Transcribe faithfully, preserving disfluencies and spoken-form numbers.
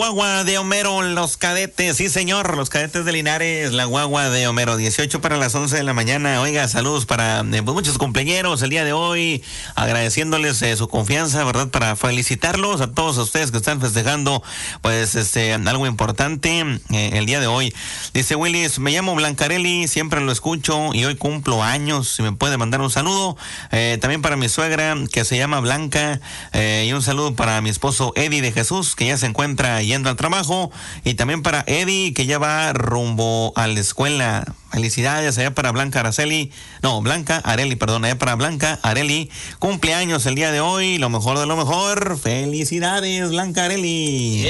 Guagua de Homero, los cadetes, sí señor, los cadetes de Linares, la guagua de Homero, dieciocho para las once de la mañana. Oiga, saludos para eh, pues muchos cumpleañeros el día de hoy, agradeciéndoles eh, su confianza, ¿verdad? Para felicitarlos a todos ustedes que están festejando, pues, este, algo importante eh, el día de hoy. Dice Willis, me llamo Blancarelli, siempre lo escucho y hoy cumplo años, si me puede mandar un saludo. Eh, también para mi suegra, que se llama Blanca, eh, y un saludo para mi esposo Eddie de Jesús, que ya se encuentra yendo al trabajo, y también para Eddie, que ya va rumbo a la escuela. Felicidades allá para Blanca Araceli, no, Blanca Areli, perdón, allá para Blanca Areli, cumpleaños el día de hoy, lo mejor de lo mejor. Felicidades, Blanca Areli.